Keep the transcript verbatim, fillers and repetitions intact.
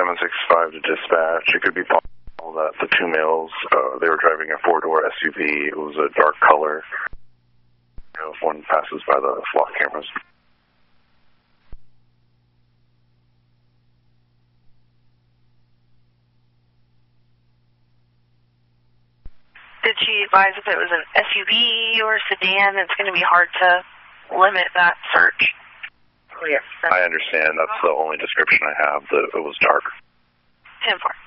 seven six five to dispatch. It could be possible that the two males, uh, they were driving a four-door S U V. It was a dark color. You know, if one passes by the flock cameras. Did she advise if it was an S U V or a sedan? It's going to be hard to limit that search. Oh, yeah. I understand. That's the only description I have, that it was dark. ten four.